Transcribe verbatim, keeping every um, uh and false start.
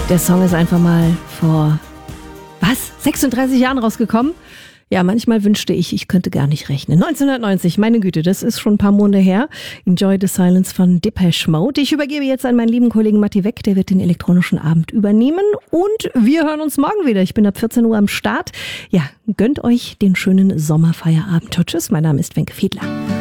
Der Song ist einfach mal vor, was, sechsunddreißig Jahren rausgekommen? Ja, manchmal wünschte ich, ich könnte gar nicht rechnen. neunzehnhundertneunzig, meine Güte, das ist schon ein paar Monate her. Enjoy the Silence von Depeche Mode. Ich übergebe jetzt an meinen lieben Kollegen Matti Weck, der wird den elektronischen Abend übernehmen. Und wir hören uns morgen wieder. Ich bin ab vierzehn Uhr am Start. Ja, gönnt euch den schönen Sommerfeierabend. Tschüss, mein Name ist Wenke Fiedler.